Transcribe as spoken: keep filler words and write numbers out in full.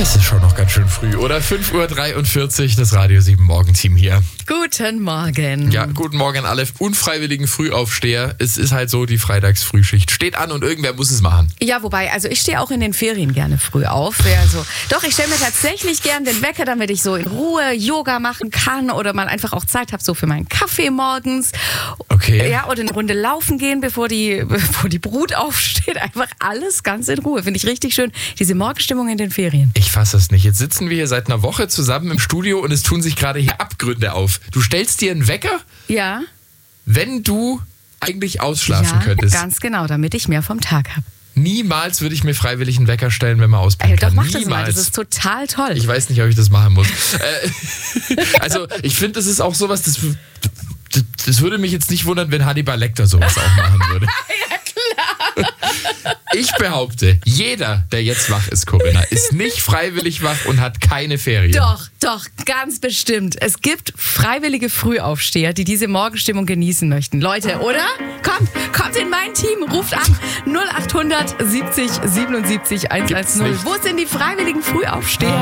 Es ist schon noch ganz schön früh, oder? fünf Uhr dreiundvierzig, das Radio sieben Morgenteam hier. Guten Morgen. Ja, guten Morgen an alle unfreiwilligen Frühaufsteher. Es ist halt so, die Freitagsfrühschicht steht an und irgendwer muss es machen. Ja, wobei, also ich stehe auch in den Ferien gerne früh auf. Also, doch, ich stelle mir tatsächlich gern den Wecker, damit ich so in Ruhe Yoga machen kann oder mal einfach auch Zeit habe so für meinen Kaffee morgens. Okay. Ja, oder eine Runde laufen gehen, bevor die, bevor die Brut aufsteht. Einfach alles ganz in Ruhe. Finde ich richtig schön. Diese Morgenstimmung in den Ferien. Ich fasse es nicht. Jetzt sitzen wir hier seit einer Woche zusammen im Studio und es tun sich gerade hier Abgründe auf. Du stellst dir einen Wecker, Ja. wenn du eigentlich ausschlafen Ja, könntest. ganz genau, damit ich mehr vom Tag habe. Niemals würde ich mir freiwillig einen Wecker stellen, wenn man auspennen Ey, doch, kann. mach Niemals. das mal, das ist total toll. Ich weiß nicht, ob ich das machen muss. äh, also, ich finde, das ist auch sowas, das, das, das würde mich jetzt nicht wundern, wenn Hannibal Lecter sowas auch machen würde. Ja, klar. Ich behaupte, jeder, der jetzt wach ist, Corinna, ist nicht freiwillig wach und hat keine Ferien. Doch, doch, ganz bestimmt. Es gibt freiwillige Frühaufsteher, die diese Morgenstimmung genießen möchten. Leute, oder? Kommt, kommt in mein Team, ruft an null acht hundert siebzig siebenundsiebzig hundertzehn. Gibt's nicht. Wo sind die freiwilligen Frühaufsteher?